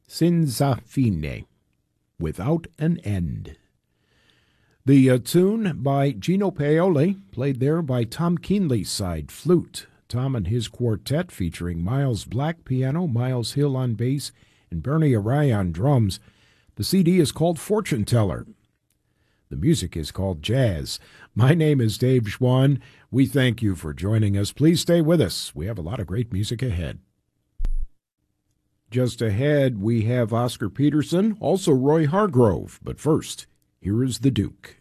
Senza fine, without an end. The tune by Gino Paoli, played there by Tom Keenley's side flute. Tom and his quartet featuring Miles Black piano, Miles Hill on bass, and Bernie Arai on drums. The CD is called Fortune Teller. The music is called Jazz. My name is Dave Schwann. We thank you for joining us. Please stay with us. We have a lot of great music ahead. Just ahead, we have Oscar Peterson, also Roy Hargrove. But first, here is the Duke.